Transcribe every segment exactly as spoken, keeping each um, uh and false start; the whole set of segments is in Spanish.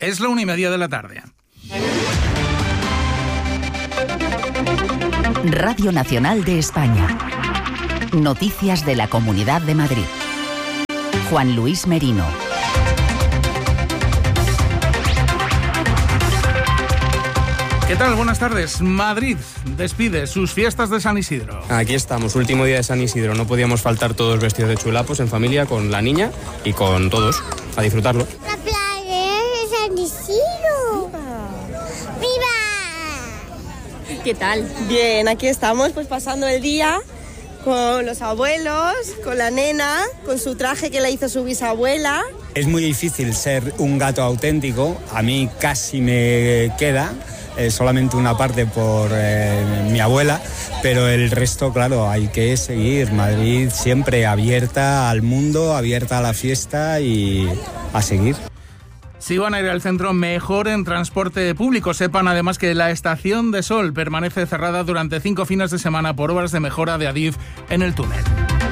Es la una y media de la tarde. Radio Nacional de España. Noticias de la Comunidad de Madrid. Juan Luis Merino. ¿Qué tal? Buenas tardes. Madrid despide sus fiestas de San Isidro. Aquí estamos, último día de San Isidro. No podíamos faltar todos vestidos de chulapos en familia, con la niña y con todos, a disfrutarlo. La playa de San Isidro. ¡Viva! ¿Qué tal? Bien, aquí estamos pues pasando el día con los abuelos, con la nena, con su traje que le hizo su bisabuela. Es muy difícil ser un gato auténtico, a mí casi me queda. Eh, solamente una parte por eh, mi abuela, pero el resto, claro, hay que seguir. Madrid siempre abierta al mundo, abierta a la fiesta y a seguir. Si van a ir al centro, mejor en transporte público. Sepan además que la Estación de Sol permanece cerrada durante cinco fines de semana por obras de mejora de Adif en el túnel.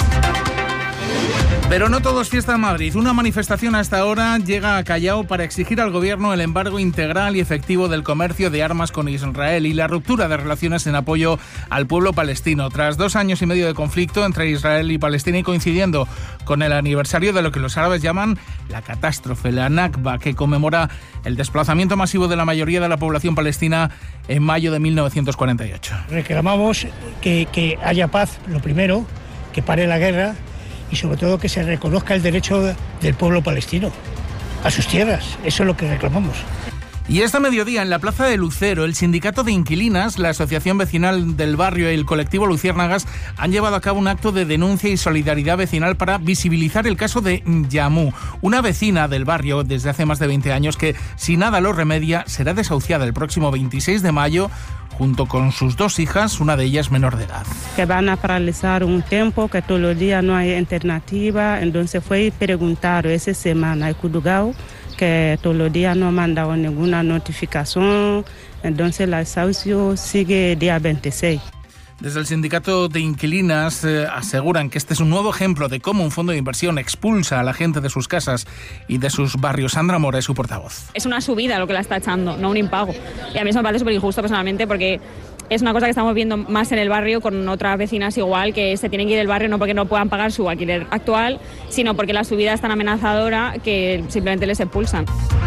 Pero no todo es fiesta en Madrid. Una manifestación a esta hora llega a Callao para exigir al gobierno el embargo integral y efectivo del comercio de armas con Israel y la ruptura de relaciones en apoyo al pueblo palestino. Tras dos años y medio de conflicto entre Israel y Palestina y coincidiendo con el aniversario de lo que los árabes llaman la catástrofe, la Nakba, que conmemora el desplazamiento masivo de la mayoría de la población palestina en mayo de mil novecientos cuarenta y ocho. Reclamamos que, que haya paz, lo primero, que pare la guerra, y sobre todo que se reconozca el derecho del pueblo palestino a sus tierras. Eso es lo que reclamamos. Y este mediodía, en la Plaza de Lucero, el sindicato de inquilinas, la Asociación Vecinal del Barrio y el colectivo Luciérnagas han llevado a cabo un acto de denuncia y solidaridad vecinal para visibilizar el caso de Yamu, una vecina del barrio desde hace más de veinte años que, si nada lo remedia, será desahuciada el próximo veintiséis de mayo junto con sus dos hijas, una de ellas menor de edad. Que van a paralizar un tiempo, que todos los días no hay alternativa, entonces fue preguntar esa semana a Cudugao, que todos los días no han mandado ninguna notificación, entonces la desahucio sigue el día veintiséis. Desde el sindicato de inquilinas eh, aseguran que este es un nuevo ejemplo de cómo un fondo de inversión expulsa a la gente de sus casas y de sus barrios. Sandra Mora es su portavoz. Es una subida lo que la está echando, no un impago. Y a mí eso me parece súper injusto personalmente porque es una cosa que estamos viendo más en el barrio con otras vecinas igual, que se tienen que ir del barrio no porque no puedan pagar su alquiler actual, sino porque la subida es tan amenazadora que simplemente les expulsan.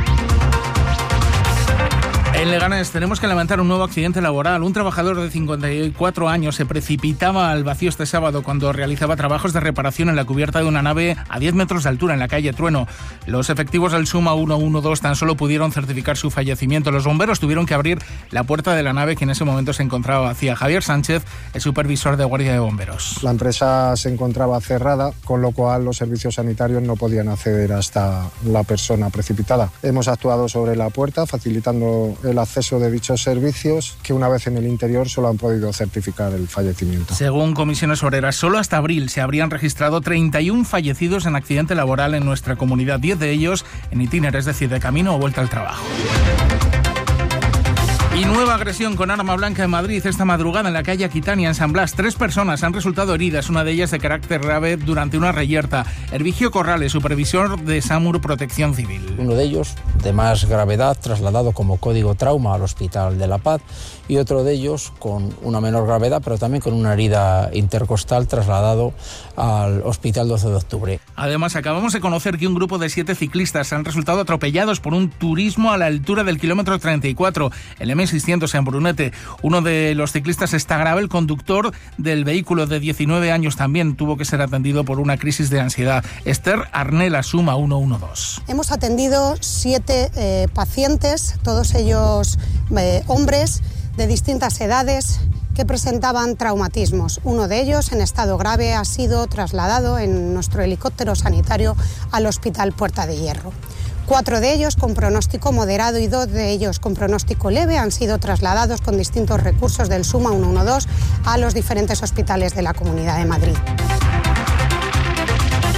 En Leganés tenemos que lamentar un nuevo accidente laboral. Un trabajador de cincuenta y cuatro años se precipitaba al vacío este sábado cuando realizaba trabajos de reparación en la cubierta de una nave a diez metros de altura en la calle Trueno. Los efectivos del SUMA ciento doce tan solo pudieron certificar su fallecimiento. Los bomberos tuvieron que abrir la puerta de la nave que en ese momento se encontraba vacía. Javier Sánchez, el supervisor de Guardia de Bomberos. La empresa se encontraba cerrada, con lo cual los servicios sanitarios no podían acceder hasta la persona precipitada. Hemos actuado sobre la puerta, facilitando el acceso de dichos servicios, que una vez en el interior solo han podido certificar el fallecimiento. Según Comisiones Obreras, solo hasta abril se habrían registrado treinta y uno fallecidos en accidente laboral en nuestra comunidad, diez de ellos en itinerario, es decir, de camino o vuelta al trabajo. Y nueva agresión con arma blanca en Madrid esta madrugada en la calle Aquitania, en San Blas. Tres personas han resultado heridas, una de ellas de carácter grave durante una reyerta. Hervigio Corrales, supervisor de SAMUR Protección Civil. Uno de ellos, de más gravedad, trasladado como código trauma al Hospital de la Paz, y otro de ellos con una menor gravedad, pero también con una herida intercostal, trasladado al Hospital doce de octubre. Además, acabamos de conocer que un grupo de siete ciclistas han resultado atropellados por un turismo a la altura del kilómetro treinta y cuatro, el M seiscientos en Brunete. Uno de los ciclistas está grave, el conductor del vehículo de diecinueve años también tuvo que ser atendido por una crisis de ansiedad. Esther Arnela, SUMA ciento doce. Hemos atendido siete eh, pacientes, todos ellos eh, hombres de distintas edades que presentaban traumatismos. Uno de ellos, en estado grave, ha sido trasladado en nuestro helicóptero sanitario al Hospital Puerta de Hierro. Cuatro de ellos con pronóstico moderado y dos de ellos con pronóstico leve han sido trasladados con distintos recursos del SUMA ciento doce a los diferentes hospitales de la Comunidad de Madrid.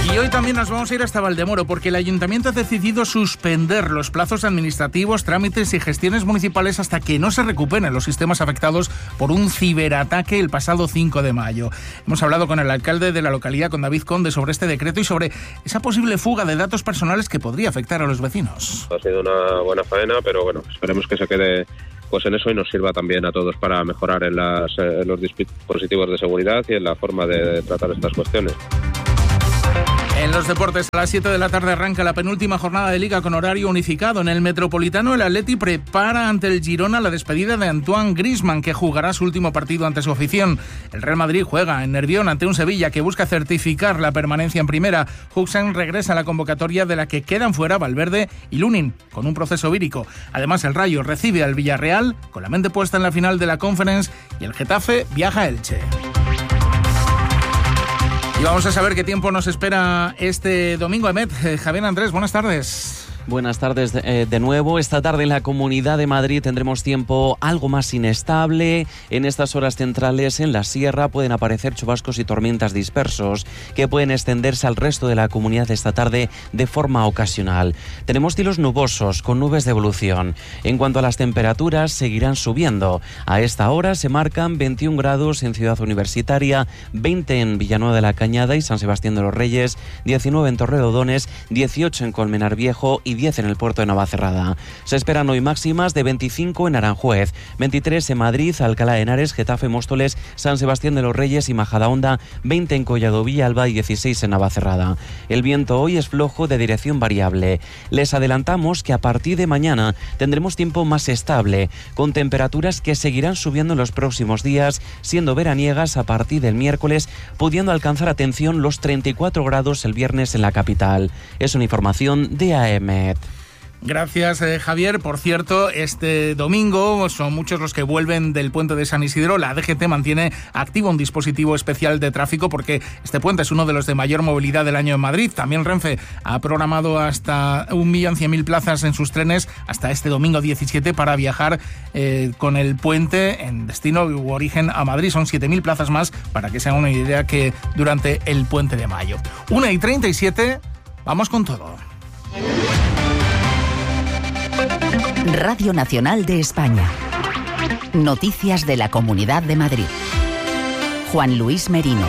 Y hoy también nos vamos a ir hasta Valdemoro porque el Ayuntamiento ha decidido suspender los plazos administrativos, trámites y gestiones municipales hasta que no se recuperen los sistemas afectados por un ciberataque el pasado cinco de mayo. Hemos hablado con el alcalde de la localidad, con David Conde, sobre este decreto y sobre esa posible fuga de datos personales que podría afectar a los vecinos. Ha sido una buena faena, pero bueno, esperemos que se quede pues en eso y nos sirva también a todos para mejorar en, las, en los dispositivos de seguridad y en la forma de tratar estas cuestiones. En los deportes, a las siete de la tarde arranca la penúltima jornada de Liga con horario unificado. En el Metropolitano, el Atleti prepara ante el Girona la despedida de Antoine Griezmann, que jugará su último partido ante su afición. El Real Madrid juega en Nervión ante un Sevilla que busca certificar la permanencia en primera. Huxen regresa a la convocatoria de la que quedan fuera Valverde y Lunin, con un proceso vírico. Además, el Rayo recibe al Villarreal con la mente puesta en la final de la Conference y el Getafe viaja a Elche. Y vamos a saber qué tiempo nos espera este domingo. Emet, eh, Javier Andrés, buenas tardes. Buenas tardes eh, de nuevo. Esta tarde en la Comunidad de Madrid tendremos tiempo algo más inestable. En estas horas centrales en la sierra pueden aparecer chubascos y tormentas dispersos que pueden extenderse al resto de la comunidad esta tarde de forma ocasional. Tenemos cielos nubosos con nubes de evolución. En cuanto a las temperaturas, seguirán subiendo. A esta hora se marcan veintiún grados en Ciudad Universitaria, veinte en Villanueva de la Cañada y San Sebastián de los Reyes, diecinueve en Torrelodones, dieciocho en Colmenar Viejo y diez en el puerto de Navacerrada. Se esperan hoy máximas de veinticinco en Aranjuez, veintitrés en Madrid, Alcalá de Henares, Getafe, Móstoles, San Sebastián de los Reyes y Majadahonda, veinte en Collado Villalba y dieciséis en Navacerrada. El viento hoy es flojo de dirección variable. Les adelantamos que a partir de mañana tendremos tiempo más estable, con temperaturas que seguirán subiendo en los próximos días, siendo veraniegas a partir del miércoles, pudiendo alcanzar, atención, los treinta y cuatro grados el viernes en la capital. Es una información de A M. Gracias, eh, Javier. Por cierto, este domingo son muchos los que vuelven del puente de San Isidro. La D G T mantiene activo un dispositivo especial de tráfico porque este puente es uno de los de mayor movilidad del año en Madrid. También Renfe ha programado hasta un millón cien mil plazas en sus trenes hasta este domingo diecisiete para viajar eh, con el puente en destino u origen a Madrid. Son siete mil plazas más, para que se hagan una idea, que durante el puente de mayo. una y treinta y siete, vamos con todo. Radio Nacional de España. Noticias de la Comunidad de Madrid. Juan Luis Merino.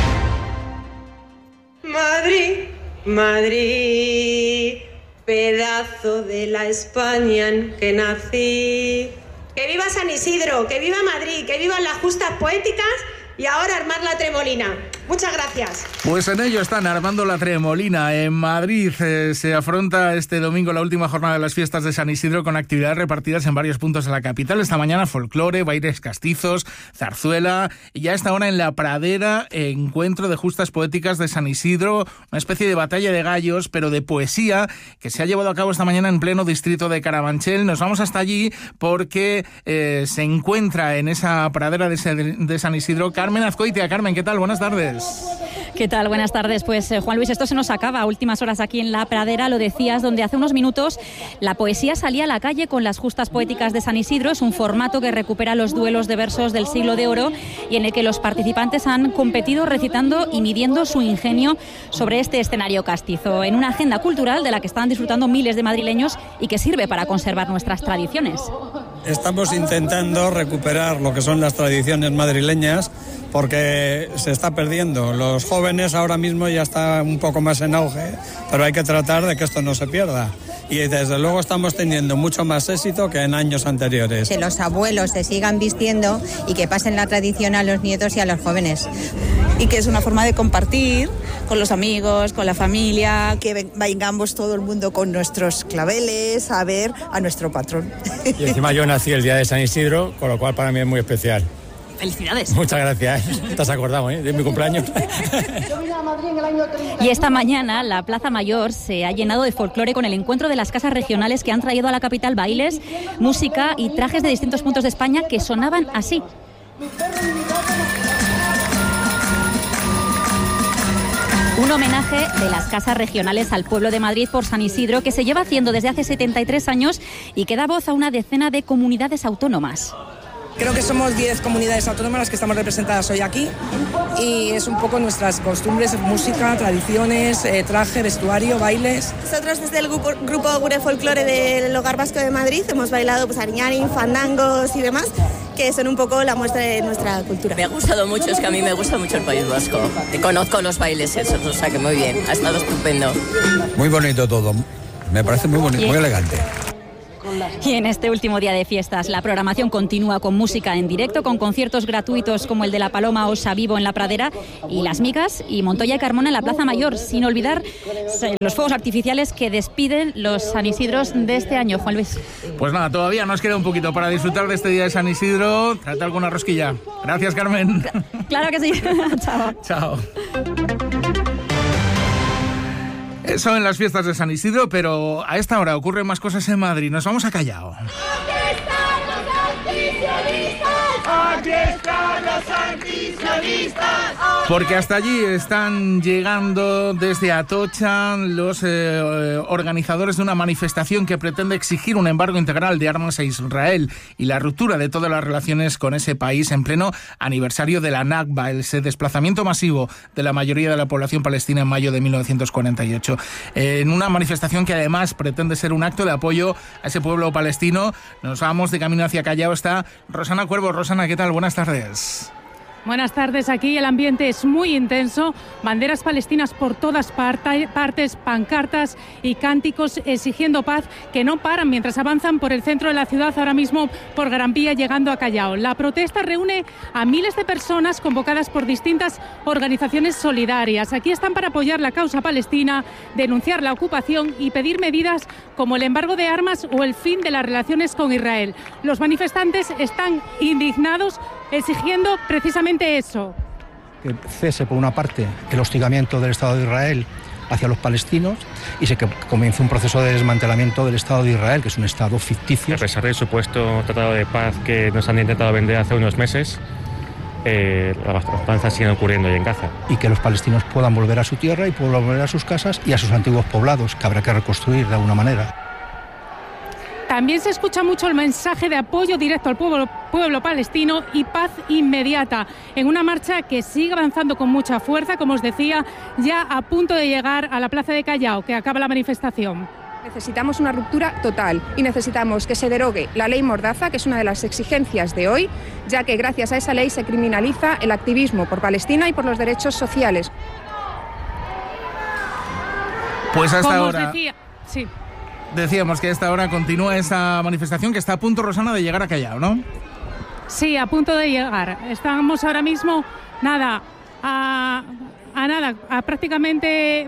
Madrid, Madrid, pedazo de la España en que nací. ¡Que viva San Isidro! ¡Que viva Madrid! ¡Que vivan las justas poéticas! Y ahora armar la tremolina. Muchas gracias. Pues en ello están, armando la tremolina. En Madrid eh, se afronta este domingo la última jornada de las fiestas de San Isidro, con actividades repartidas en varios puntos de la capital. Esta mañana folclore, bailes castizos, zarzuela, y ya a esta hora en la Pradera, encuentro de justas poéticas de San Isidro, una especie de batalla de gallos, pero de poesía, que se ha llevado a cabo esta mañana en pleno distrito de Carabanchel. Nos vamos hasta allí porque eh, se encuentra en esa Pradera de, de San Isidro Carmen Azcoitia. Carmen, ¿qué tal? Buenas tardes. ¿Qué tal? Buenas tardes. Pues eh, Juan Luis, esto se nos acaba a últimas horas aquí en la Pradera, lo decías, donde hace unos minutos la poesía salía a la calle con las justas poéticas de San Isidro. Es un formato que recupera los duelos de versos del siglo de oro y en el que los participantes han competido recitando y midiendo su ingenio sobre este escenario castizo, en una agenda cultural de la que están disfrutando miles de madrileños y que sirve para conservar nuestras tradiciones. Estamos intentando recuperar lo que son las tradiciones madrileñas, porque se está perdiendo. Los jóvenes ahora mismo ya está un poco más en auge, pero hay que tratar de que esto no se pierda. Y desde luego estamos teniendo mucho más éxito que en años anteriores. Que los abuelos se sigan vistiendo y que pasen la tradición a los nietos y a los jóvenes. Y que es una forma de compartir con los amigos, con la familia. Que vengamos todo el mundo con nuestros claveles a ver a nuestro patrón. Y encima yo nací el día de San Isidro, con lo cual para mí es muy especial. ¡Felicidades! Muchas gracias. Te has acordado, ¿eh? De mi cumpleaños. Y esta mañana la Plaza Mayor se ha llenado de folclore con el encuentro de las casas regionales que han traído a la capital bailes, música y trajes de distintos puntos de España que sonaban así. Un homenaje de las casas regionales al pueblo de Madrid por San Isidro, que se lleva haciendo desde hace setenta y tres años y que da voz a una decena de comunidades autónomas. Creo que somos diez comunidades autónomas las que estamos representadas hoy aquí y es un poco nuestras costumbres, música, tradiciones, eh, traje, vestuario, bailes. Nosotros desde el grupo, grupo Gure Folklore del Hogar Vasco de Madrid hemos bailado pues ariñarin, fandangos y demás, que son un poco la muestra de nuestra cultura. Me ha gustado mucho, es que a mí me gusta mucho el País Vasco. Conozco los bailes esos, o sea que muy bien, ha estado estupendo. Muy bonito todo, me parece muy bonito, muy elegante. Y en este último día de fiestas, la programación continúa con música en directo, con conciertos gratuitos como el de La Paloma Osa Vivo en la Pradera y Las Migas y Montoya y Carmona en la Plaza Mayor, sin olvidar los fuegos artificiales que despiden los San Isidros de este año. Juan Luis. Pues nada, todavía nos queda un poquito para disfrutar de este día de San Isidro. Trata alguna rosquilla. Gracias, Carmen. Claro que sí. Chao. Chao. Eso en las fiestas de San Isidro, pero a esta hora ocurren más cosas en Madrid. Nos vamos a Callao. ¡Aquí están los antisionistas! Porque hasta allí están llegando desde Atocha los eh, organizadores de una manifestación que pretende exigir un embargo integral de armas a Israel y la ruptura de todas las relaciones con ese país en pleno aniversario de la Nakba, el desplazamiento masivo de la mayoría de la población palestina en mayo de mil novecientos cuarenta y ocho. Eh, en una manifestación que además pretende ser un acto de apoyo a ese pueblo palestino. Nos vamos de camino hacia Callao. Está Rosana Cuervo. Rosana, ¿qué tal? Buenas tardes. Buenas tardes, aquí el ambiente es muy intenso, banderas palestinas por todas partes, pancartas y cánticos exigiendo paz que no paran mientras avanzan por el centro de la ciudad, ahora mismo por Gran Vía llegando a Callao. La protesta reúne a miles de personas convocadas por distintas organizaciones solidarias. Aquí están para apoyar la causa palestina, denunciar la ocupación y pedir medidas como el embargo de armas o el fin de las relaciones con Israel. Los manifestantes están indignados exigiendo precisamente eso. Que cese, por una parte, el hostigamiento del Estado de Israel hacia los palestinos y se que comience un proceso de desmantelamiento del Estado de Israel, que es un Estado ficticio. A pesar del supuesto tratado de paz que nos han intentado vender hace unos meses, eh, las matanzas siguen ocurriendo hoy en Gaza. Y que los palestinos puedan volver a su tierra y puedan volver a sus casas y a sus antiguos poblados, que habrá que reconstruir de alguna manera. También se escucha mucho el mensaje de apoyo directo al pueblo, pueblo palestino y paz inmediata, en una marcha que sigue avanzando con mucha fuerza, como os decía, ya a punto de llegar a la plaza de Callao, que acaba la manifestación. Necesitamos una ruptura total y necesitamos que se derogue la ley Mordaza, que es una de las exigencias de hoy, ya que gracias a esa ley se criminaliza el activismo por Palestina y por los derechos sociales. Pues hasta como ahora... Os decía, sí. Decíamos que a esta hora continúa esa manifestación que está a punto, Rosana, de llegar a Callao, ¿no? Sí, a punto de llegar. Estamos ahora mismo, nada, a, a nada, a prácticamente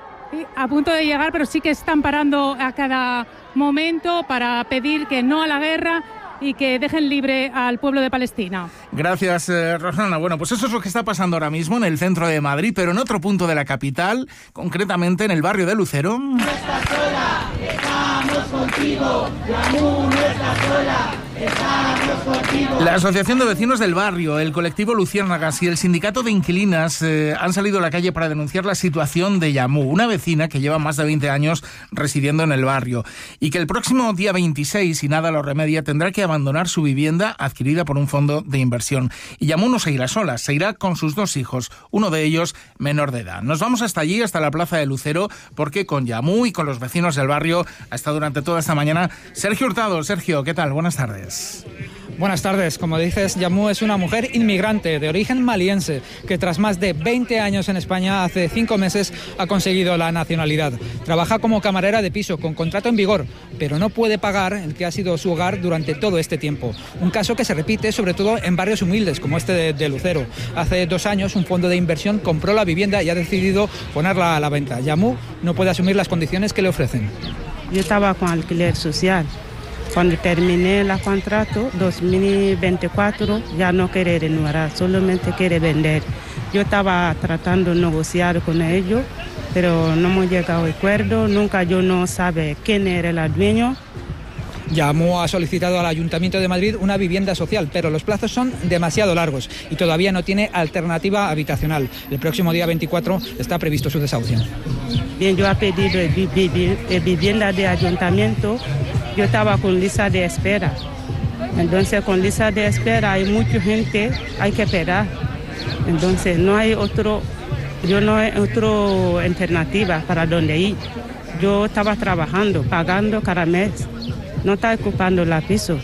a punto de llegar, pero sí que están parando a cada momento para pedir que no a la guerra y que dejen libre al pueblo de Palestina. Gracias, eh, Rosana. Bueno, pues eso es lo que está pasando ahora mismo en el centro de Madrid, pero en otro punto de la capital, concretamente en el barrio de Lucero. No estás sola, estamos contigo. Yamu no está sola, estamos contigo. La Asociación de Vecinos del Barrio, el colectivo Luciérnagas y el sindicato de inquilinas eh, han salido a la calle para denunciar la situación de Yamu, una vecina que lleva más de veinte años residiendo en el barrio y que el próximo día veintiséis, si nada lo remedia, tendrá que abandonar su vivienda adquirida por un fondo de inversión. Y Yamu no se irá sola, se irá con sus dos hijos, uno de ellos menor de edad. Nos vamos hasta allí, hasta la plaza de Lucero, porque con Yamu y con los vecinos del barrio ha estado durante toda esta mañana Sergio Hurtado. Sergio, ¿qué tal? Buenas tardes. Buenas tardes. Como dices, Yamu es una mujer inmigrante de origen maliense que tras más de veinte años en España, hace cinco meses ha conseguido la nacionalidad. Trabaja como camarera de piso con contrato en vigor, pero no puede pagar el que ha sido su hogar durante todo este tiempo. Un caso que se repite sobre todo en barrios humildes como este de, de Lucero. Hace dos años un fondo de inversión compró la vivienda y ha decidido ponerla a la venta. Yamu no puede asumir las condiciones que le ofrecen. Yo estaba con alquiler social. Cuando terminé el contrato, dos mil veinticuatro, ya no quiere renovar, solamente quiere vender. Yo estaba tratando de negociar con ellos, pero no hemos llegado a acuerdo, nunca yo no sabe quién era el dueño. Yamu ha solicitado al Ayuntamiento de Madrid una vivienda social, pero los plazos son demasiado largos y todavía no tiene alternativa habitacional. El próximo día veinticuatro está previsto su desahucio. Bien, yo he pedido vivienda de Ayuntamiento, yo estaba con lista de espera. Entonces con lista de espera hay mucha gente, hay que esperar. Entonces no hay otro, yo no hay otra alternativa para donde ir. Yo estaba trabajando, pagando cada mes, no estaba ocupando la piso.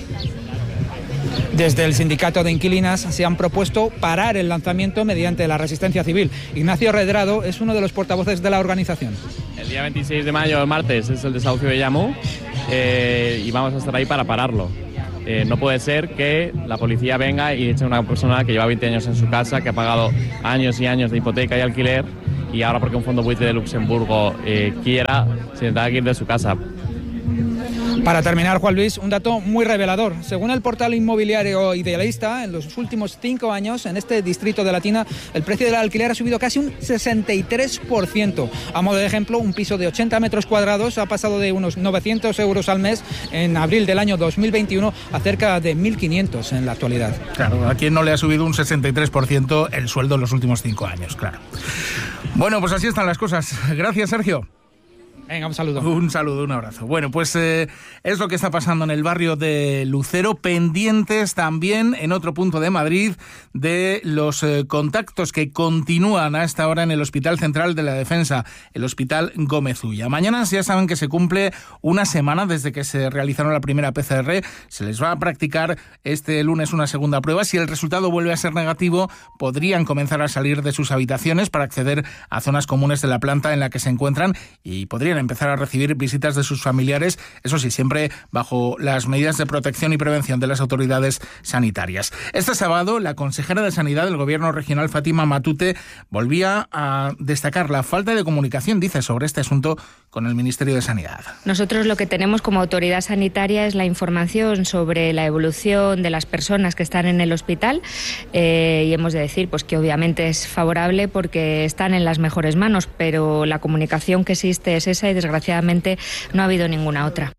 Desde el sindicato de inquilinas se han propuesto parar el lanzamiento mediante la resistencia civil. Ignacio Redrado es uno de los portavoces de la organización. El día veintiséis de mayo, el martes, es el desahucio de Yamu eh, y vamos a estar ahí para pararlo. Eh, no puede ser que la policía venga y eche a una persona que lleva veinte años en su casa, que ha pagado años y años de hipoteca y alquiler, y ahora porque un fondo buitre de Luxemburgo eh, quiera, se tendrá que ir de su casa. Para terminar, Juan Luis, un dato muy revelador. Según el portal inmobiliario Idealista, en los últimos cinco años, en este distrito de Latina, el precio del alquiler ha subido casi un sesenta y tres por ciento. A modo de ejemplo, un piso de ochenta metros cuadrados ha pasado de unos novecientos euros al mes en abril del año dos mil veintiuno a cerca de mil quinientos en la actualidad. Claro, ¿a quién no le ha subido un sesenta y tres por ciento el sueldo en los últimos cinco años? Claro. Bueno, pues así están las cosas. Gracias, Sergio. Venga, un saludo. Un saludo, un abrazo. Bueno, pues eh, es lo que está pasando en el barrio de Lucero, pendientes también en otro punto de Madrid de los eh, contactos que continúan a esta hora en el Hospital Central de la Defensa, el Hospital Gómez Ulla. Mañana ya saben que se cumple una semana desde que se realizaron la primera P C R. Se les va a practicar este lunes una segunda prueba. Si el resultado vuelve a ser negativo, podrían comenzar a salir de sus habitaciones para acceder a zonas comunes de la planta en la que se encuentran y podrían empezar a recibir visitas de sus familiares, eso sí, siempre bajo las medidas de protección y prevención de las autoridades sanitarias. Este sábado, la consejera de Sanidad del Gobierno regional, Fátima Matute, volvía a destacar la falta de comunicación, dice, sobre este asunto con el Ministerio de Sanidad. Nosotros lo que tenemos como autoridad sanitaria es la información sobre la evolución de las personas que están en el hospital eh, y hemos de decir pues que obviamente es favorable porque están en las mejores manos, pero la comunicación que existe es esa y desgraciadamente no ha habido ninguna otra.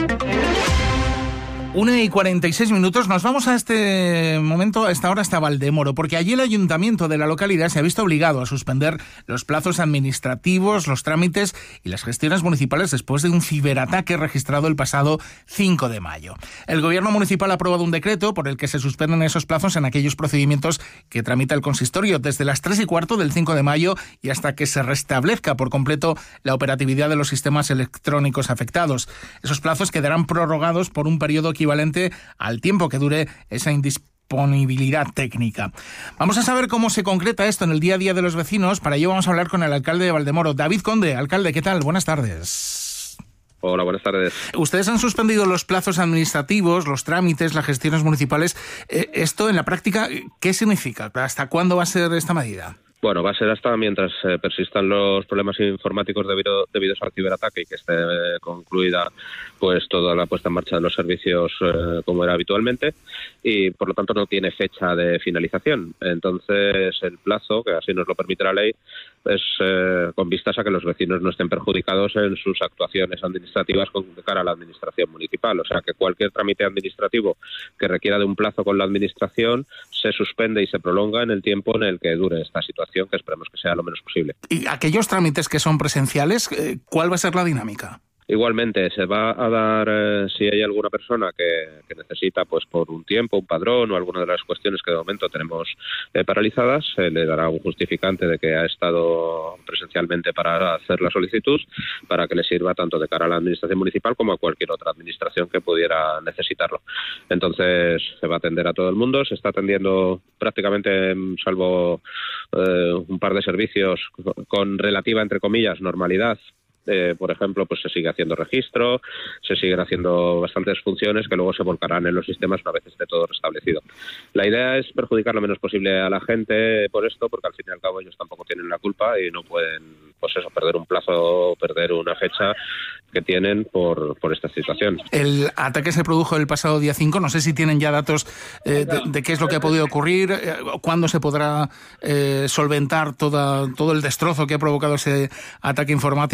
una y cuarenta y seis minutos, nos vamos a este momento, a esta hora hasta Valdemoro, porque allí el ayuntamiento de la localidad se ha visto obligado a suspender los plazos administrativos, los trámites y las gestiones municipales después de un ciberataque registrado el pasado cinco de mayo. El gobierno municipal ha aprobado un decreto por el que se suspenden esos plazos en aquellos procedimientos que tramita el consistorio desde las tres y cuarto del cinco de mayo y hasta que se restablezca por completo la operatividad de los sistemas electrónicos afectados. Esos plazos quedarán prorrogados por un periodo equivalente al tiempo que dure esa indisponibilidad técnica. Vamos a saber cómo se concreta esto en el día a día de los vecinos. Para ello vamos a hablar con el alcalde de Valdemoro, David Conde. Alcalde, ¿qué tal? Buenas tardes. Hola, buenas tardes. Ustedes han suspendido los plazos administrativos, los trámites, las gestiones municipales. Eh, esto, en la práctica, ¿qué significa? ¿Hasta cuándo va a ser esta medida? Bueno, va a ser hasta mientras eh, persistan los problemas informáticos debido, debidos al ciberataque y que esté eh, concluida pues toda la puesta en marcha de los servicios eh, como era habitualmente y por lo tanto no tiene fecha de finalización. Entonces el plazo, que así nos lo permite la ley, es eh, con vistas a que los vecinos no estén perjudicados en sus actuaciones administrativas con de cara a la administración municipal. O sea que cualquier trámite administrativo que requiera de un plazo con la administración se suspende y se prolonga en el tiempo en el que dure esta situación, que esperemos que sea lo menos posible. ¿Y aquellos trámites que son presenciales, cuál va a ser la dinámica? Igualmente, se va a dar, eh, si hay alguna persona que, que necesita, pues por un tiempo, un padrón o alguna de las cuestiones que de momento tenemos eh, paralizadas, se le dará un justificante de que ha estado presencialmente para hacer la solicitud, para que le sirva tanto de cara a la administración municipal como a cualquier otra administración que pudiera necesitarlo. Entonces, se va a atender a todo el mundo, se está atendiendo prácticamente, salvo eh, un par de servicios con relativa, entre comillas, normalidad. Eh, por ejemplo, pues se sigue haciendo registro, se siguen haciendo bastantes funciones que luego se volcarán en los sistemas una vez esté todo restablecido. La idea es perjudicar lo menos posible a la gente por esto, porque al fin y al cabo ellos tampoco tienen la culpa y no pueden, pues eso, perder un plazo o perder una fecha que tienen por, por esta situación. El ataque se produjo el pasado día cinco, no sé si tienen ya datos eh, de, de qué es lo que ha podido ocurrir, eh, cuándo se podrá eh, solventar toda, todo el destrozo que ha provocado ese ataque informático.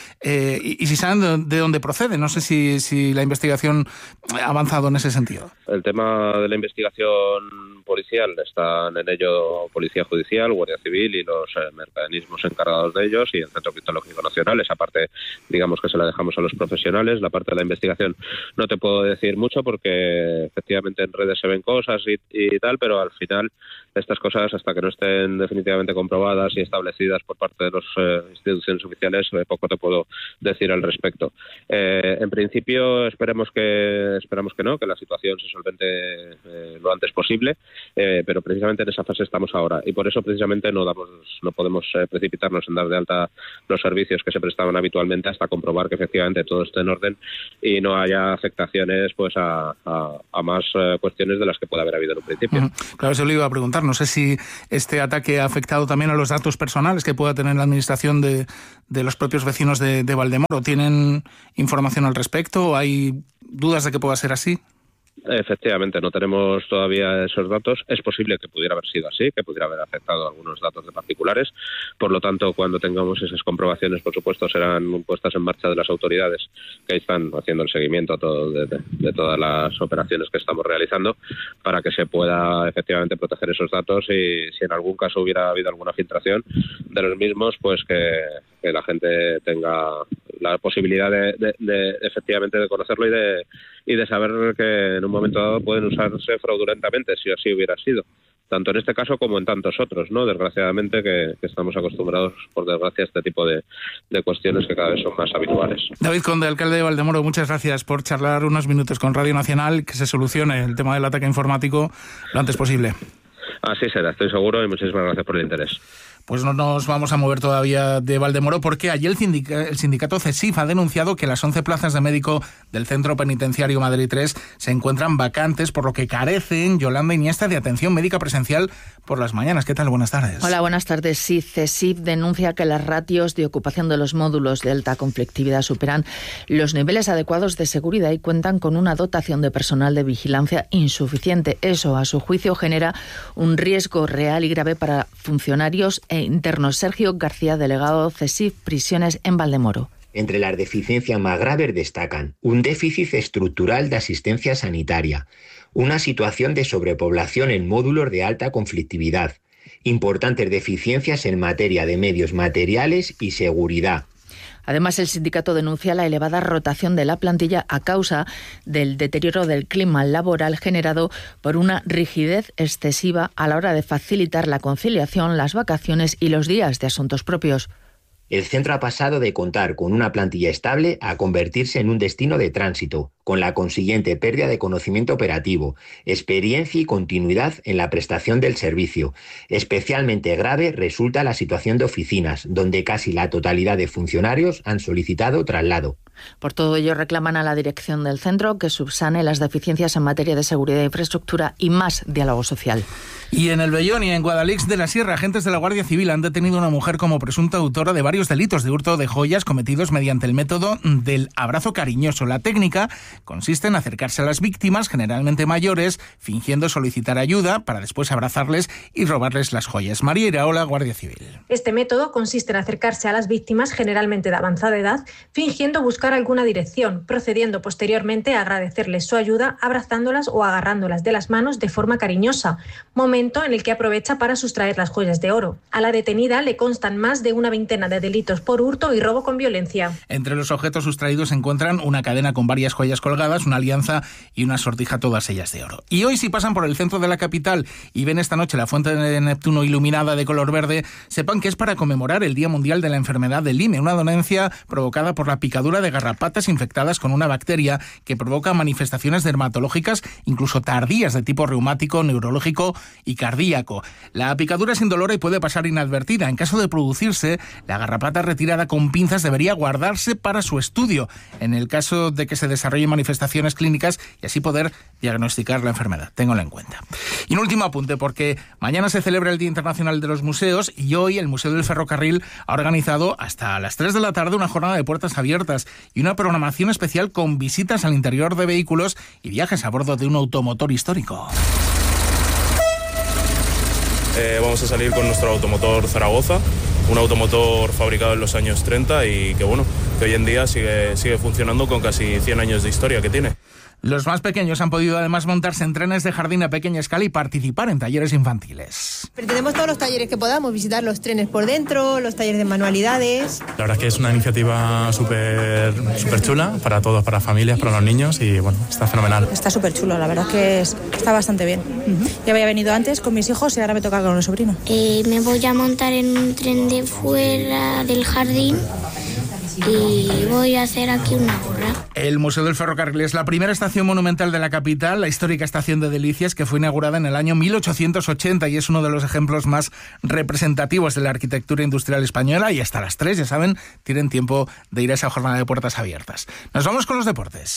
eh, y, y si saben de, de dónde procede. No sé si, si la investigación ha avanzado en ese sentido. El tema de la investigación policial, están en ello Policía Judicial, Guardia Civil y los eh, mecanismos encargados de ellos, y el Centro Criptológico Nacional. Esa parte, digamos que se la dejamos a los profesionales. La parte de la investigación no te puedo decir mucho porque efectivamente en redes se ven cosas y, y tal, pero al final estas cosas, hasta que no estén definitivamente comprobadas y establecidas por parte de las eh, instituciones oficiales, eh, poco te puedo decir al respecto. Eh, en principio esperemos que esperamos que no, que la situación se solvente eh, lo antes posible, eh, pero precisamente en esa fase estamos ahora, y por eso precisamente no damos no podemos eh, precipitarnos en dar de alta los servicios que se prestaban habitualmente hasta comprobar que efectivamente todo esté en orden y no haya afectaciones pues a, a, a más eh, cuestiones de las que puede haber habido en un principio. Uh-huh. Claro, eso le iba a preguntar. No sé si este ataque ha afectado también a los datos personales que pueda tener la administración de, de los propios vecinos de, de Valdemoro. ¿Tienen información al respecto? ¿Hay dudas de que pueda ser así? Efectivamente, no tenemos todavía esos datos. Es posible que pudiera haber sido así, que pudiera haber afectado algunos datos de particulares. Por lo tanto, cuando tengamos esas comprobaciones, por supuesto, serán puestas en marcha de las autoridades que están haciendo el seguimiento todo de, de, de todas las operaciones que estamos realizando, para que se pueda efectivamente proteger esos datos, y si en algún caso hubiera habido alguna filtración de los mismos, pues que, que la gente tenga la posibilidad de, de, de efectivamente de conocerlo y de, y de saber que en un momento dado pueden usarse fraudulentamente, si así hubiera sido, tanto en este caso como en tantos otros, ¿no? Desgraciadamente, que, que estamos acostumbrados, por desgracia, a este tipo de, de cuestiones que cada vez son más habituales. David Conde, alcalde de Valdemoro, muchas gracias por charlar unos minutos con Radio Nacional, que se solucione el tema del ataque informático lo antes posible. Así será, estoy seguro, y muchísimas gracias por el interés. Pues no nos vamos a mover todavía de Valdemoro, porque ayer el, sindic- el sindicato CESIF ha denunciado que las once plazas de médico del Centro Penitenciario Madrid tres se encuentran vacantes, por lo que carecen, Yolanda Iniesta, de atención médica presencial por las mañanas. ¿Qué tal? Buenas tardes. Hola, buenas tardes. Sí, CESIF denuncia que las ratios de ocupación de los módulos de alta conflictividad superan los niveles adecuados de seguridad y cuentan con una dotación de personal de vigilancia insuficiente. Eso, a su juicio, genera un riesgo real y grave para funcionarios e internos. Sergio García, delegado CESIF Prisiones en Valdemoro. Entre las deficiencias más graves destacan un déficit estructural de asistencia sanitaria, una situación de sobrepoblación en módulos de alta conflictividad, importantes deficiencias en materia de medios materiales y seguridad. Además, el sindicato denuncia la elevada rotación de la plantilla a causa del deterioro del clima laboral generado por una rigidez excesiva a la hora de facilitar la conciliación, las vacaciones y los días de asuntos propios. El centro ha pasado de contar con una plantilla estable a convertirse en un destino de tránsito, con la consiguiente pérdida de conocimiento operativo, experiencia y continuidad en la prestación del servicio. Especialmente grave resulta la situación de oficinas, donde casi la totalidad de funcionarios han solicitado traslado. Por todo ello, reclaman a la dirección del centro que subsane las deficiencias en materia de seguridad e infraestructura y más diálogo social. Y en el Vellón y en Guadalix de la Sierra, agentes de la Guardia Civil han detenido a una mujer como presunta autora de varios delitos de hurto de joyas cometidos mediante el método del abrazo cariñoso. La técnica consiste en acercarse a las víctimas, generalmente mayores, fingiendo solicitar ayuda para después abrazarles y robarles las joyas. María Iraola, Guardia Civil. Este método consiste en acercarse a las víctimas, generalmente de avanzada edad, fingiendo buscar alguna dirección, procediendo posteriormente a agradecerles su ayuda, abrazándolas o agarrándolas de las manos de forma cariñosa, momento en el que aprovecha para sustraer las joyas de oro. A la detenida le constan más de una veintena de delitos por hurto y robo con violencia. Entre los objetos sustraídos se encuentran una cadena con varias joyas colgadas, una alianza y una sortija, todas ellas de oro. Y hoy, si pasan por el centro de la capital y ven esta noche la fuente de Neptuno iluminada de color verde, sepan que es para conmemorar el Día Mundial de la Enfermedad de Lyme, una dolencia provocada por la picadura de garrapatas infectadas con una bacteria que provoca manifestaciones dermatológicas, incluso tardías, de tipo reumático, neurológico y cardíaco. La picadura es indolora y puede pasar inadvertida. En caso de producirse, la garrapata retirada con pinzas debería guardarse para su estudio, en el caso de que se desarrollen manifestaciones clínicas, y así poder diagnosticar la enfermedad. Ténganlo en cuenta. Y un último apunte, porque mañana se celebra el Día Internacional de los Museos y hoy el Museo del Ferrocarril ha organizado hasta las tres de la tarde una jornada de puertas abiertas y una programación especial con visitas al interior de vehículos y viajes a bordo de un automotor histórico. Eh, vamos a salir con nuestro automotor Zaragoza, un automotor fabricado en los años treinta y que bueno, que hoy en día sigue, sigue funcionando con casi cien años de historia que tiene. Los más pequeños han podido además montarse en trenes de jardín a pequeña escala y participar en talleres infantiles. Pretendemos todos los talleres que podamos, visitar los trenes por dentro, los talleres de manualidades. La verdad es que es una iniciativa súper súper chula para todos, para familias, para los niños y bueno, está fenomenal. Está súper chulo, la verdad es que es, está bastante bien. Uh-huh. Ya había venido antes con mis hijos y ahora me toca con el sobrino. Eh, me voy a montar en un tren de fuera del jardín y voy a hacer aquí una gorra. El Museo del Ferrocarril es la primera estación monumental de la capital, la histórica estación de Delicias, que fue inaugurada en el año mil ochocientos ochenta y es uno de los ejemplos más representativos de la arquitectura industrial española. Y hasta las tres, ya saben, tienen tiempo de ir a esa jornada de puertas abiertas. Nos vamos con los deportes.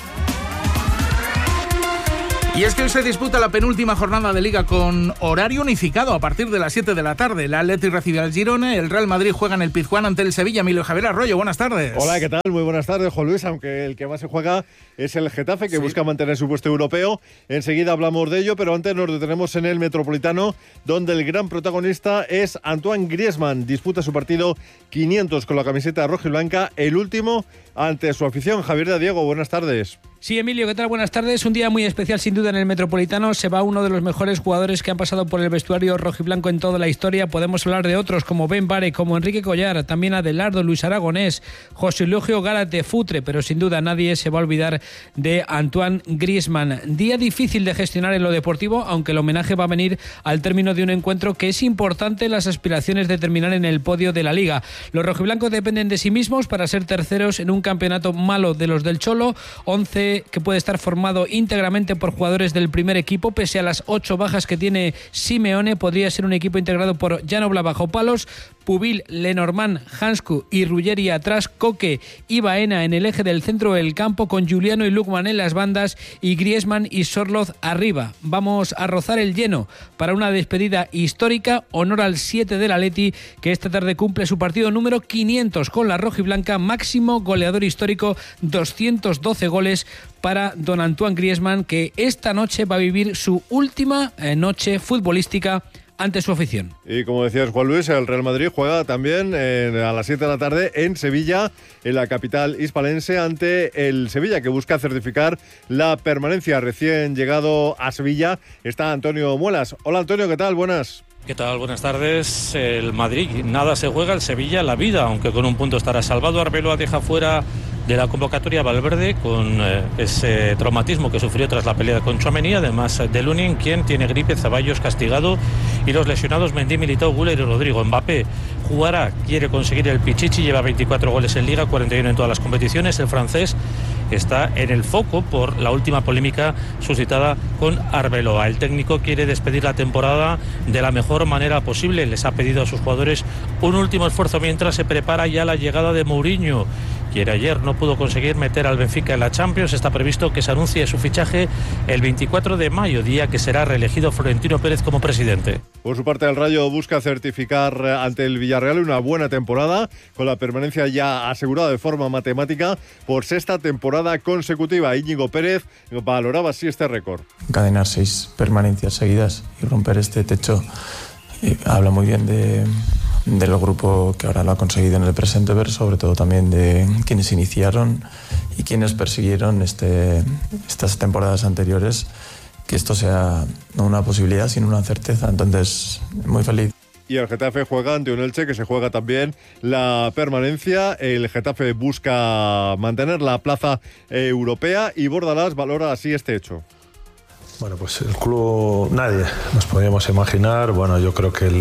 Y es que hoy se disputa la penúltima jornada de Liga con horario unificado a partir de las siete de la tarde. El Athletic recibe al Girona, el Real Madrid juega en el Pizjuán ante el Sevilla. Emilio Javier Arroyo, buenas tardes. Hola, ¿qué tal? Muy buenas tardes, Juan Luis, aunque el que más se juega es el Getafe, que sí. busca mantener su puesto europeo. Enseguida hablamos de ello, pero antes nos detenemos en el Metropolitano, donde el gran protagonista es Antoine Griezmann. Disputa su partido quinientos con la camiseta roja y blanca, el último ante su afición. Javier de Diego, buenas tardes. Sí, Emilio, ¿qué tal? Buenas tardes. Un día muy especial sin duda en el Metropolitano. Se va uno de los mejores jugadores que han pasado por el vestuario rojiblanco en toda la historia. Podemos hablar de otros como Ben Bare, como Enrique Collar, también Adelardo, Luis Aragonés, José Eulogio Gárate, Futre, pero sin duda nadie se va a olvidar de Antoine Griezmann. Día difícil de gestionar en lo deportivo, aunque el homenaje va a venir al término de un encuentro que es importante en las aspiraciones de terminar en el podio de la Liga. Los rojiblancos dependen de sí mismos para ser terceros en un campeonato malo de los del Cholo, once que puede estar formado íntegramente por jugadores del primer equipo, pese a las ocho bajas que tiene Simeone. Podría ser un equipo integrado por Jan bajo palos, Pubil, Lenormand, Hanscu y Ruggeri atrás, Coque y Baena en el eje del centro del campo, con Juliano y Lukman en las bandas y Griezmann y Sorloth arriba. Vamos a rozar el lleno para una despedida histórica, honor al siete del Atleti, que esta tarde cumple su partido número quinientos con la rojiblanca, máximo goleador histórico, doscientos doce goles para don Antoine Griezmann, que esta noche va a vivir su última eh, noche futbolística ante su afición. Y como decías, Juan Luis, el Real Madrid juega también eh, a las siete de la tarde en Sevilla, en la capital hispalense, ante el Sevilla, que busca certificar la permanencia. Recién llegado a Sevilla está Antonio Muelas. Hola, Antonio, ¿qué tal? Buenas. ¿Qué tal? Buenas tardes. El Madrid nada se juega, el Sevilla la vida, aunque con un punto estará salvado. Arbeloa deja fuera de la convocatoria Valverde con eh, ese traumatismo que sufrió tras la pelea con Tchouaméni, además de Lunin, quien tiene gripe, Ceballos castigado y los lesionados Mendy, Militao, Güler y Rodrigo. Mbappé jugará, quiere conseguir el Pichichi, lleva veinticuatro goles en Liga, cuarenta y uno en todas las competiciones. El francés está en el foco por la última polémica suscitada con Arbeloa. El técnico quiere despedir la temporada de la mejor manera posible. Les ha pedido a sus jugadores un último esfuerzo mientras se prepara ya la llegada de Mourinho, quien ayer no pudo conseguir meter al Benfica en la Champions. Está previsto que se anuncie su fichaje el veinticuatro de mayo, día que será reelegido Florentino Pérez como presidente. Por su parte, el Rayo busca certificar ante el Villarreal una buena temporada, con la permanencia ya asegurada de forma matemática por sexta temporada consecutiva. Íñigo Pérez valoraba así este récord. Encadenar seis permanencias seguidas y romper este techo eh, habla muy bien de... del grupo que ahora lo ha conseguido en el presente, pero sobre todo también de quienes iniciaron y quienes persiguieron este, estas temporadas anteriores, que esto sea no una posibilidad sino una certeza. Entonces, muy feliz. Y el Getafe juega ante un Elche que se juega también la permanencia. El Getafe busca mantener la plaza europea y Bordalás valora así este hecho. Bueno, pues el club, nadie nos podíamos imaginar. Bueno, yo creo que el,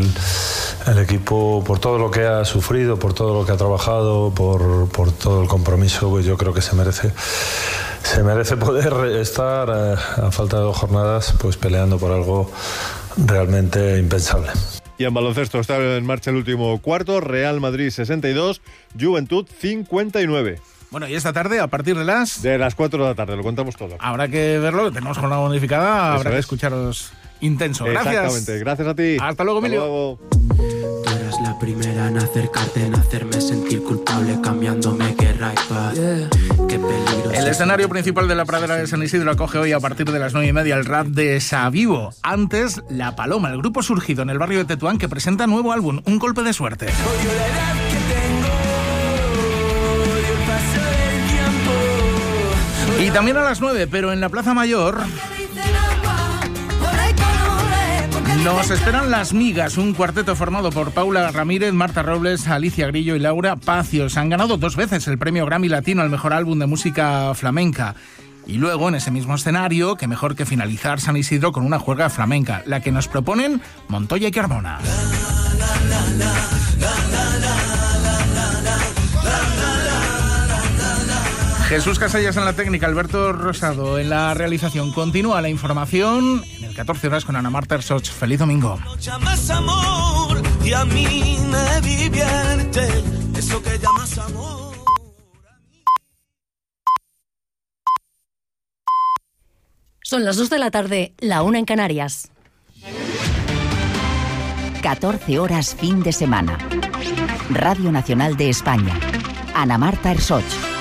el equipo, por todo lo que ha sufrido, por todo lo que ha trabajado, por, por todo el compromiso, pues yo creo que se merece se merece poder estar eh, a falta de dos jornadas pues peleando por algo realmente impensable. Y en baloncesto está en marcha el último cuarto. Real Madrid sesenta y dos, Juventud cincuenta y nueve. Bueno, y esta tarde, a partir de las... De las cuatro de la tarde, lo contamos todo. Habrá que verlo, tenemos jornada bonificada, habrá que escucharos intenso. Gracias. Exactamente, gracias a ti. Hasta luego, Emilio. Hasta luego. la primera en acercarte, en hacerme sentir culpable, cambiándome guerra y paz. Yeah. Qué peligro. El escenario principal de la pradera de San Isidro acoge hoy a partir de las nueve y media el rap de Savivo. Antes, La Paloma, el grupo surgido en el barrio de Tetuán que presenta nuevo álbum, Un golpe de suerte. Odio la edad que tengo, odio el paso del tiempo. Y también a las nueve, pero en la Plaza Mayor nos esperan Las Migas, un cuarteto formado por Paula Ramírez, Marta Robles, Alicia Grillo y Laura Pacios. Han ganado dos veces el premio Grammy Latino al mejor álbum de música flamenca. Y luego, en ese mismo escenario, que mejor que finalizar San Isidro con una juerga flamenca, la que nos proponen Montoya y Carmona. Jesús Casellas en la técnica, Alberto Rosado en la realización. Continúa la información en el catorce horas con Ana Marta Ersoch. Feliz domingo. Llamas amor y a mí me divierte eso que llamas amor. Son las dos de la tarde, la una en Canarias. catorce horas fin de semana. Radio Nacional de España. Ana Marta Ersoch.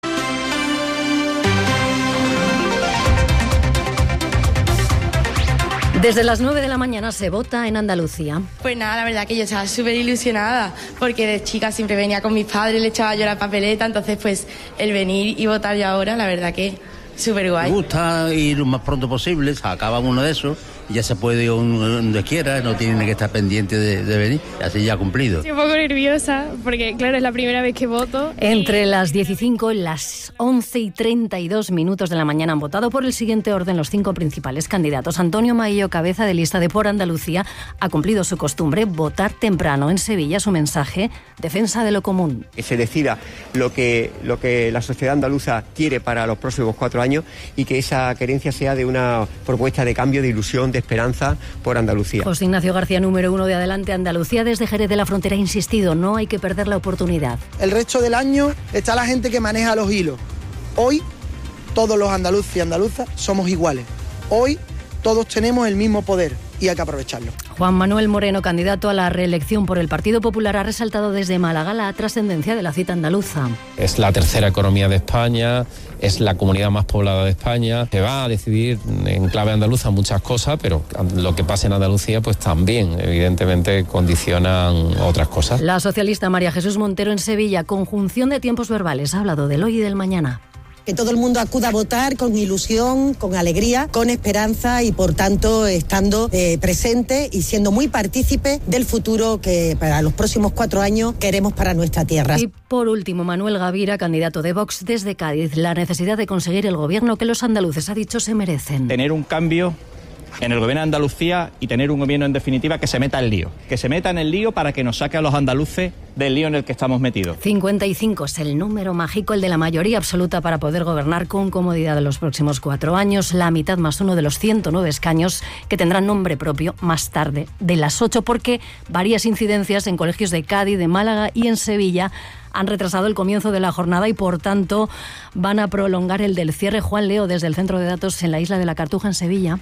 Desde las nueve de la mañana se vota en Andalucía. Pues nada, la verdad que yo estaba súper ilusionada, porque de chica siempre venía con mis padres, le echaba yo la papeleta, entonces pues el venir y votar ya ahora, la verdad que súper guay. Me gusta ir lo más pronto posible, se acaba uno de esos, y ya se puede ir donde quiera, no tiene que estar pendiente de, de venir, así ya cumplido. Estoy un poco nerviosa, porque claro, es la primera vez que voto. Entre y... las diez y cinco y las once y treinta y dos minutos de la mañana han votado por el siguiente orden los cinco principales candidatos. Antonio Maillo, cabeza de lista de Por Andalucía, ha cumplido su costumbre, votar temprano en Sevilla. Su mensaje, defensa de lo común. Que se decida lo que, lo que la sociedad andaluza quiere para los próximos cuatro años y que esa querencia sea de una propuesta de cambio, de ilusión, de esperanza por Andalucía. José Ignacio García, número uno de Adelante Andalucía, desde Jerez de la Frontera, ha insistido, no hay que perder la oportunidad. El resto del año está la gente que maneja los hilos. Hoy, todos los andaluces y andaluzas somos iguales. Hoy, todos tenemos el mismo poder y hay que aprovecharlo. Juan Manuel Moreno, candidato a la reelección por el Partido Popular, ha resaltado desde Málaga la trascendencia de la cita andaluza. Es la tercera economía de España, es la comunidad más poblada de España. Se va a decidir en clave andaluza muchas cosas, pero lo que pasa en Andalucía pues también evidentemente condicionan otras cosas. La socialista María Jesús Montero en Sevilla, conjunción de tiempos verbales, ha hablado del hoy y del mañana. Que todo el mundo acuda a votar con ilusión, con alegría, con esperanza y por tanto estando eh, presente y siendo muy partícipe del futuro que para los próximos cuatro años queremos para nuestra tierra. Y por último, Manuel Gavira, candidato de Vox desde Cádiz, la necesidad de conseguir el gobierno que los andaluces, ha dicho, se merecen. Tener un cambio en el gobierno de Andalucía y tener un gobierno en definitiva que se meta en lío, que se meta en el lío para que nos saque a los andaluces del lío en el que estamos metidos. cincuenta y cinco es el número mágico, el de la mayoría absoluta para poder gobernar con comodidad en los próximos cuatro años, la mitad más uno de los ciento nueve escaños que tendrán nombre propio más tarde de las ocho, porque varias incidencias en colegios de Cádiz, de Málaga y en Sevilla han retrasado el comienzo de la jornada y por tanto van a prolongar el del cierre. Juan Leo, desde el Centro de Datos en la Isla de la Cartuja, en Sevilla.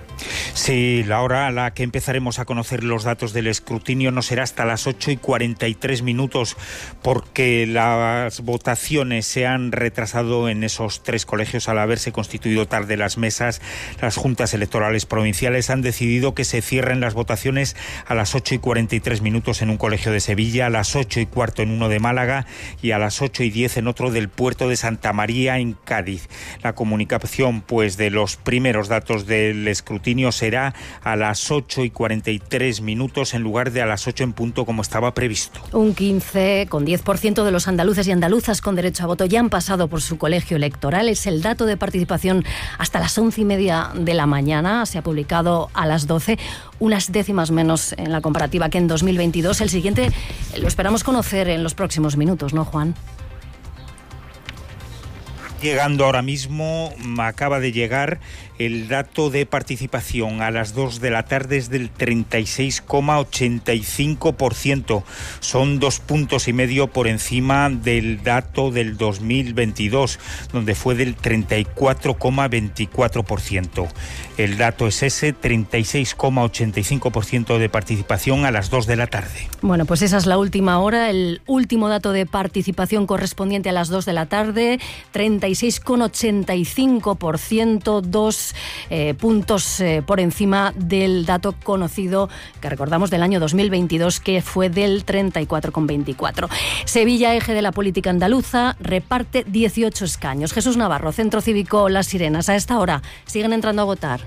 Sí, la hora a la que empezaremos a conocer los datos del escrutinio no será hasta las ocho y cuarenta y tres minutos, porque las votaciones se han retrasado en esos tres colegios al haberse constituido tarde las mesas. Las juntas electorales provinciales han decidido que se cierren las votaciones a las ocho y cuarenta y tres minutos en un colegio de Sevilla, a las ocho y cuarto en uno de Málaga y a las ocho y diez en otro del puerto de Santa María, en Cádiz. La comunicación, pues, de los primeros datos del escrutinio será a las ocho y cuarenta y tres minutos en lugar de a las ocho en punto como estaba previsto. Un quince coma diez por ciento de los andaluces y andaluzas con derecho a voto ya han pasado por su colegio electoral. Es el dato de participación hasta las once y media de la mañana. Se ha publicado a las doce, unas décimas menos en la comparativa que en dos mil veintidós. El siguiente lo esperamos conocer en los próximos minutos, ¿no, Juan? llegando ahora mismo, acaba de llegar el dato de participación a las dos de la tarde es del treinta y seis coma ochenta y cinco por ciento. Son dos puntos y medio por encima del dato del dos mil veintidós, donde fue del treinta y cuatro coma veinticuatro por ciento. El dato es ese, treinta y seis coma ochenta y cinco por ciento de participación a las dos de la tarde. Bueno, pues esa es la última hora, el último dato de participación correspondiente a las dos de la tarde, treinta y seis coma ochenta y cinco por ciento, dos eh, puntos eh, por encima del dato conocido, que recordamos del año dos mil veintidós, que fue del treinta y cuatro coma veinticuatro. Sevilla, eje de la política andaluza, reparte dieciocho escaños. Jesús Navarro, Centro Cívico Las Sirenas, a esta hora siguen entrando a votar.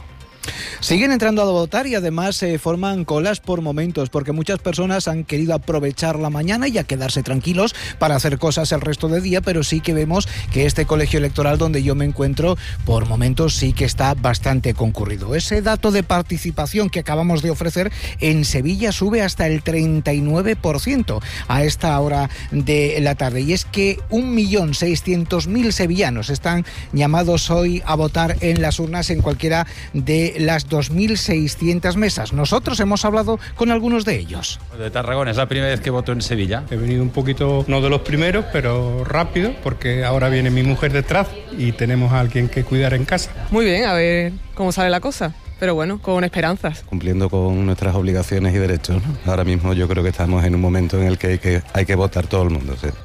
Siguen entrando a votar y además se eh, forman colas por momentos, porque muchas personas han querido aprovechar la mañana y a quedarse tranquilos para hacer cosas el resto del día, pero sí que vemos que este colegio electoral donde yo me encuentro por momentos sí que está bastante concurrido. Ese dato de participación que acabamos de ofrecer en Sevilla sube hasta el treinta y nueve por ciento a esta hora de la tarde, y es que un millón seiscientos mil sevillanos están llamados hoy a votar en las urnas en cualquiera de las dos mil seiscientas mesas. Nosotros hemos hablado con algunos de ellos. De Tarragona, es la primera vez que voto en Sevilla. He venido un poquito, no de los primeros, pero rápido, porque ahora viene mi mujer detrás y tenemos a alguien que cuidar en casa. Muy bien, a ver cómo sale la cosa. Pero bueno, con esperanzas. Cumpliendo con nuestras obligaciones y derechos, ¿no? Ahora mismo yo creo que estamos en un momento en el que hay que, hay que votar todo el mundo, ¿sí?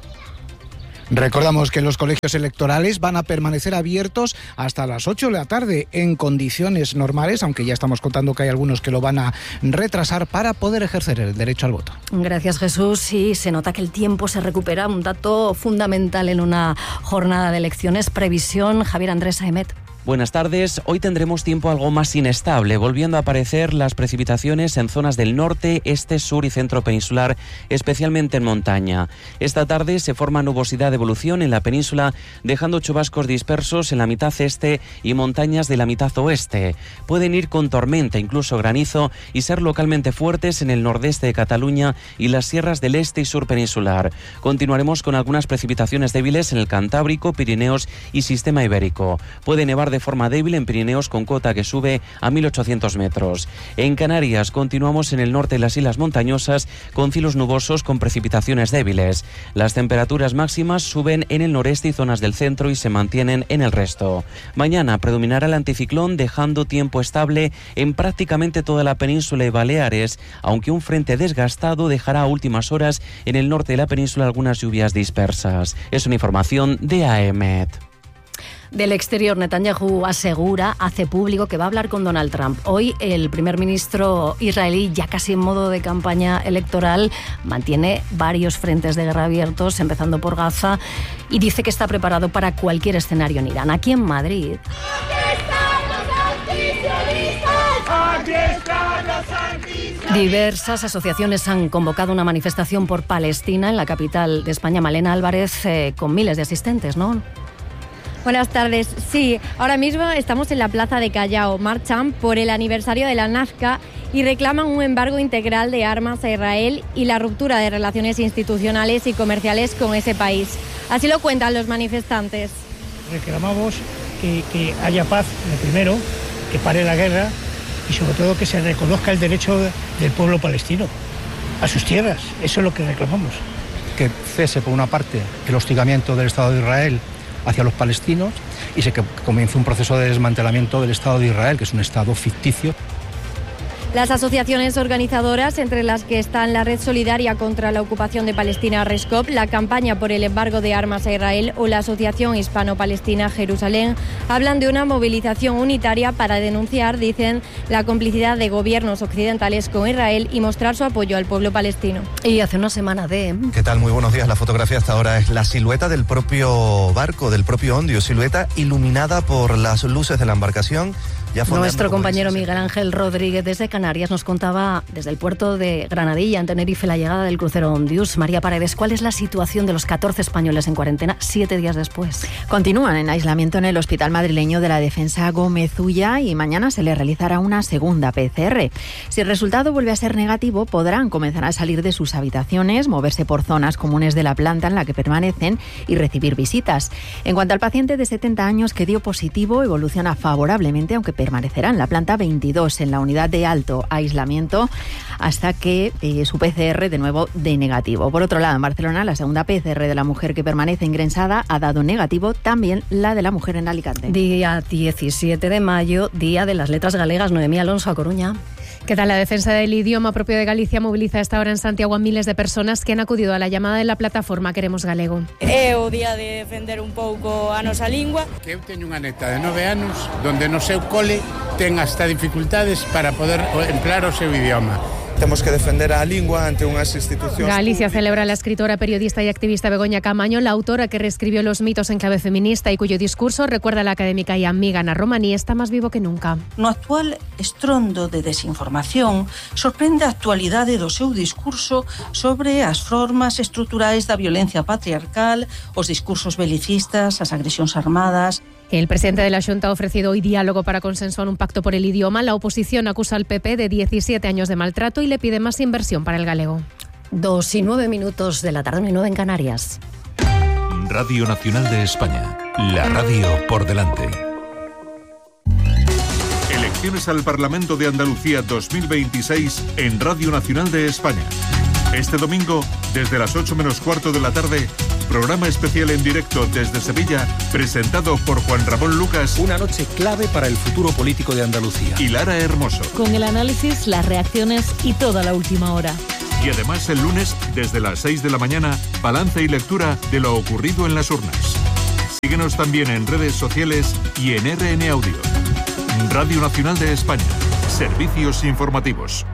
Recordamos que los colegios electorales van a permanecer abiertos hasta las ocho de la tarde en condiciones normales, aunque ya estamos contando que hay algunos que lo van a retrasar para poder ejercer el derecho al voto. Gracias, Jesús. Sí, se nota que el tiempo se recupera, un dato fundamental en una jornada de elecciones. Previsión, Javier Andrés Aimet. Buenas tardes. Hoy tendremos tiempo algo más inestable, volviendo a aparecer las precipitaciones en zonas del norte, este, sur y centro peninsular, especialmente en montaña. Esta tarde se forma nubosidad de evolución en la península, dejando chubascos dispersos en la mitad este y montañas de la mitad oeste. Pueden ir con tormenta, incluso granizo, y ser localmente fuertes en el nordeste de Cataluña y las sierras del este y sur peninsular. Continuaremos con algunas precipitaciones débiles en el Cantábrico, Pirineos y Sistema Ibérico. Puede nevar de de forma débil en Pirineos con cota que sube a mil ochocientos metros. En Canarias continuamos en el norte de las islas montañosas con cielos nubosos con precipitaciones débiles. Las temperaturas máximas suben en el noreste y zonas del centro y se mantienen en el resto. Mañana predominará el anticiclón dejando tiempo estable en prácticamente toda la península y Baleares, aunque un frente desgastado dejará a últimas horas en el norte de la península algunas lluvias dispersas. Es una información de A E M E T. Del exterior, Netanyahu asegura, hace público que va a hablar con Donald Trump. Hoy el primer ministro israelí, ya casi en modo de campaña electoral, mantiene varios frentes de guerra abiertos, empezando por Gaza, y dice que está preparado para cualquier escenario en Irán. Aquí en Madrid... Diversas asociaciones han convocado una manifestación por Palestina en la capital de España. Malena Álvarez, eh, con miles de asistentes, ¿no? Buenas tardes. Sí, ahora mismo estamos en la plaza de Callao. Marchan por el aniversario de la Nazca y reclaman un embargo integral de armas a Israel y la ruptura de relaciones institucionales y comerciales con ese país. Así lo cuentan los manifestantes. Reclamamos que, que haya paz, lo primero, que pare la guerra y sobre todo que se reconozca el derecho del pueblo palestino a sus tierras. Eso es lo que reclamamos. Que cese, por una parte, el hostigamiento del Estado de Israel hacia los palestinos y se que comience un proceso de desmantelamiento del Estado de Israel, que es un Estado ficticio. Las asociaciones organizadoras, entre las que están la Red Solidaria contra la Ocupación de Palestina, RESCOP, la Campaña por el Embargo de Armas a Israel o la Asociación Hispano-Palestina Jerusalén, hablan de una movilización unitaria para denunciar, dicen, la complicidad de gobiernos occidentales con Israel y mostrar su apoyo al pueblo palestino. Y hace una semana de... ¿Qué tal? Muy buenos días. La fotografía hasta ahora es la silueta del propio barco, del propio Ondio, silueta iluminada por las luces de la embarcación, Ya Nuestro compañero Miguel Ángel Rodríguez desde Canarias nos contaba desde el puerto de Granadilla, en Tenerife, la llegada del crucero Ondius. María Paredes, ¿cuál es la situación de los catorce españoles en cuarentena siete días después? Continúan en aislamiento en el Hospital Madrileño de la Defensa Gómez Ulla y mañana se les realizará una segunda P C R. Si el resultado vuelve a ser negativo, podrán comenzar a salir de sus habitaciones, moverse por zonas comunes de la planta en la que permanecen y recibir visitas. En cuanto al paciente de setenta años que dio positivo, evoluciona favorablemente, aunque permanecerá en la planta veintidós en la unidad de alto aislamiento hasta que eh, su P C R de nuevo dé negativo. Por otro lado, en Barcelona, la segunda P C R de la mujer que permanece ingresada ha dado negativo, también la de la mujer en Alicante. Día diecisiete de mayo, Día de las Letras Galegas. Noemí Alonso, a Coruña. ¿Qué tal? La defensa del idioma propio de Galicia moviliza a esta hora en Santiago a miles de personas que han acudido a la llamada de la plataforma Queremos Galego. É o día de defender un pouco a nosa lingua. Que eu teño unha neta de nove anos donde no seu cole ten hasta dificultades para poder emplear o seu idioma. Temos que defender a lingua ante unhas institucións. Galicia celebra a la escritora, periodista y activista Begoña Camaño, la autora que reescribió los mitos en clave feminista y cuyo discurso, recuerda a la académica y amiga Ana Romaní, está más vivo que nunca. No actual estrondo de desinformación, sorprende a actualidade do seu discurso sobre as formas estruturais da violencia patriarcal, os discursos belicistas, as agresións armadas. El presidente de la Xunta ha ofrecido hoy diálogo para consensuar un pacto por el idioma. La oposición acusa al P P de diecisiete años de maltrato y le pide más inversión para el galego. Dos y nueve minutos de la tarde, y nueve en Canarias. Radio Nacional de España, la radio por delante. Elecciones al Parlamento de Andalucía dos mil veintiséis en Radio Nacional de España. Este domingo, desde las ocho menos cuarto de la tarde, programa especial en directo desde Sevilla, presentado por Juan Ramón Lucas. Una noche clave para el futuro político de Andalucía. Y Lara Hermoso. Con el análisis, las reacciones y toda la última hora. Y además el lunes, desde las seis de la mañana, balance y lectura de lo ocurrido en las urnas. Síguenos también en redes sociales y en R N Audio. Radio Nacional de España. Servicios informativos.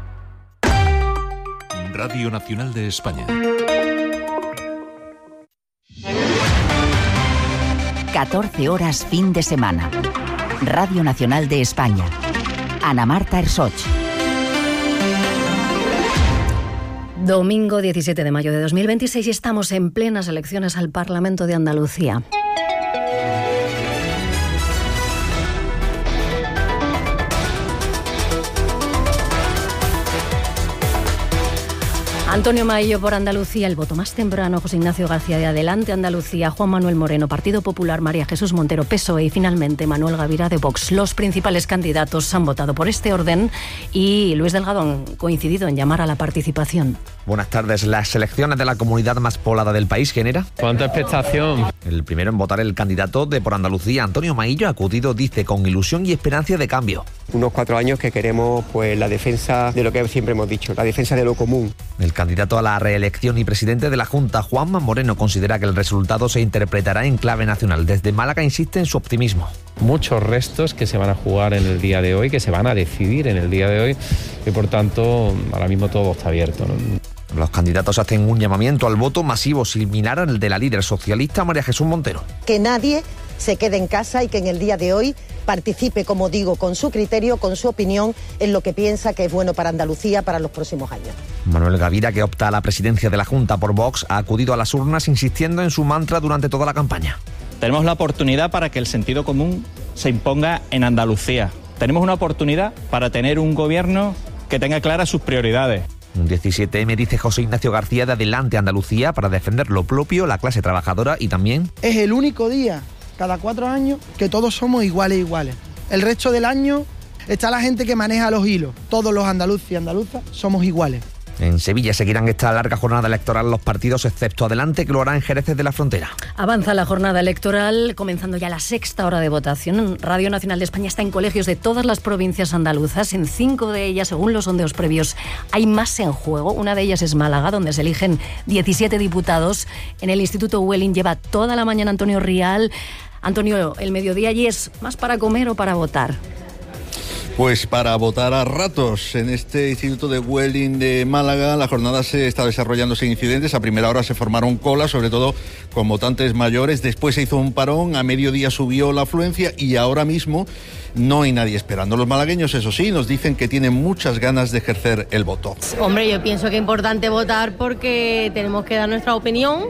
Radio Nacional de España. catorce horas fin de semana. Radio Nacional de España. Ana Marta Ersoch. Domingo diecisiete de mayo de dos mil veintiséis y estamos en plenas elecciones al Parlamento de Andalucía. Antonio Maillo por Andalucía, el voto más temprano, José Ignacio García de Adelante Andalucía, Juan Manuel Moreno, Partido Popular, María Jesús Montero, P S O E y finalmente Manuel Gavira de Vox. Los principales candidatos han votado por este orden y Luis Delgado han coincidido en llamar a la participación. Buenas tardes. Las elecciones de la comunidad más poblada del país genera... ¿Cuánta expectación? El primero en votar, el candidato de Por Andalucía, Antonio Maillo, ha acudido, dice, con ilusión y esperanza de cambio. Unos cuatro años que queremos pues la defensa de lo que siempre hemos dicho, la defensa de lo común. El candidato a la reelección y presidente de la Junta, Juanma Moreno, considera que el resultado se interpretará en clave nacional. Desde Málaga insiste en su optimismo. Muchos restos que se van a jugar en el día de hoy, que se van a decidir en el día de hoy y por tanto ahora mismo todo está abierto, ¿no? Los candidatos hacen un llamamiento al voto masivo similar al de la líder socialista María Jesús Montero. Que nadie se quede en casa y que en el día de hoy participe, como digo, con su criterio, con su opinión, en lo que piensa que es bueno para Andalucía para los próximos años. Manuel Gavira, que opta a la presidencia de la Junta por Vox, ha acudido a las urnas insistiendo en su mantra durante toda la campaña. Tenemos la oportunidad para que el sentido común se imponga en Andalucía. Tenemos una oportunidad para tener un gobierno que tenga claras sus prioridades. Un diecisiete eme, dice José Ignacio García de Adelante Andalucía, para defender lo propio, la clase trabajadora y también... Es el único día, cada cuatro años, que todos somos iguales iguales. El resto del año está la gente que maneja los hilos. Todos los andaluces y andaluzas somos iguales. En Sevilla seguirán esta larga jornada electoral los partidos, excepto Adelante, que lo hará en Jerez de la Frontera. Avanza la jornada electoral, comenzando ya la sexta hora de votación. Radio Nacional de España está en colegios de todas las provincias andaluzas. En cinco de ellas, según los sondeos previos, hay más en juego. Una de ellas es Málaga, donde se eligen diecisiete diputados. En el Instituto Welling lleva toda la mañana Antonio Rial. Antonio, el mediodía allí es más para comer o para votar. Pues para votar a ratos en este Instituto de Welding de Málaga, la jornada se está desarrollando sin incidentes. A primera hora se formaron colas, sobre todo con votantes mayores. Después se hizo un parón, a mediodía subió la afluencia y ahora mismo no hay nadie esperando. Los malagueños, eso sí, nos dicen que tienen muchas ganas de ejercer el voto. Hombre, yo pienso que es importante votar porque tenemos que dar nuestra opinión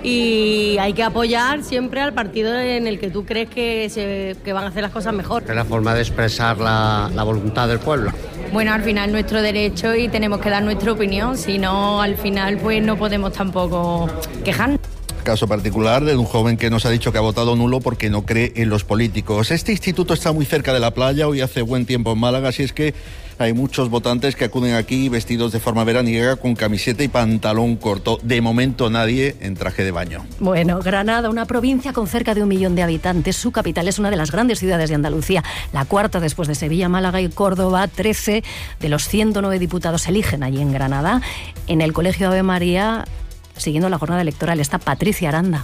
y hay que apoyar siempre al partido en el que tú crees que, se, que van a hacer las cosas mejor. Es la forma de expresar la, la voluntad del pueblo. Bueno, al final nuestro derecho y tenemos que dar nuestra opinión, si no, al final pues no podemos tampoco quejarnos. Caso particular de un joven que nos ha dicho que ha votado nulo porque no cree en los políticos. Este instituto está muy cerca de la playa, hoy hace buen tiempo en Málaga, así es que hay muchos votantes que acuden aquí vestidos de forma veraniega con camiseta y pantalón corto. De momento nadie en traje de baño. Bueno, Granada, una provincia con cerca de un millón de habitantes. Su capital es una de las grandes ciudades de Andalucía, la cuarta después de Sevilla, Málaga y Córdoba. trece de los ciento nueve diputados se eligen allí en Granada. En el Colegio Ave María, siguiendo la jornada electoral, está Patricia Aranda.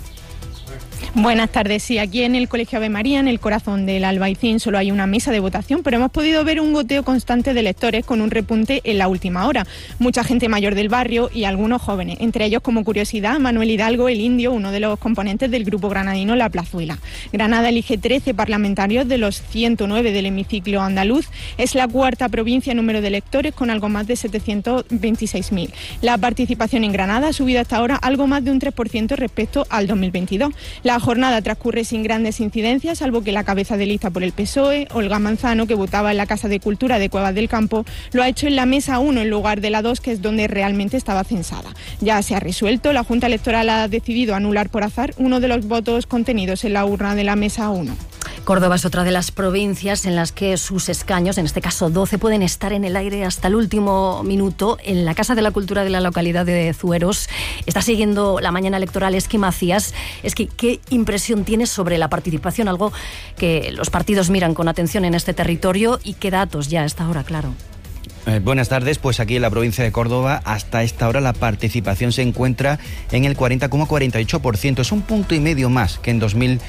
Buenas tardes. Sí, aquí en el Colegio Ave María, en el corazón del Albaicín, solo hay una mesa de votación, pero hemos podido ver un goteo constante de electores con un repunte en la última hora. Mucha gente mayor del barrio y algunos jóvenes, entre ellos, como curiosidad, Manuel Hidalgo, el indio, uno de los componentes del grupo granadino La Plazuela. Granada elige trece parlamentarios de los ciento nueve del hemiciclo andaluz. Es la cuarta provincia en número de electores, con algo más de setecientos veintiséis mil. La participación en Granada ha subido hasta ahora algo más de un tres por ciento respecto al dos mil veintidós. La jornada transcurre sin grandes incidencias, salvo que la cabeza de lista por el P S O E, Olga Manzano, que votaba en la Casa de Cultura de Cuevas del Campo, lo ha hecho en la mesa uno en lugar de la dos, que es donde realmente estaba censada. Ya se ha resuelto, la Junta Electoral ha decidido anular por azar uno de los votos contenidos en la urna de la mesa uno. Córdoba es otra de las provincias en las que sus escaños, en este caso doce, pueden estar en el aire hasta el último minuto. En la Casa de la Cultura de la localidad de Zueros está siguiendo la mañana electoral Esqui Macías. Es que, ¿qué impresión tienes sobre la participación? Algo que los partidos miran con atención en este territorio, y qué datos ya a esta hora, claro. Eh, buenas tardes, pues aquí en la provincia de Córdoba hasta esta hora la participación se encuentra en el cuarenta coma cuarenta y ocho por ciento, es un punto y medio más que en dos mil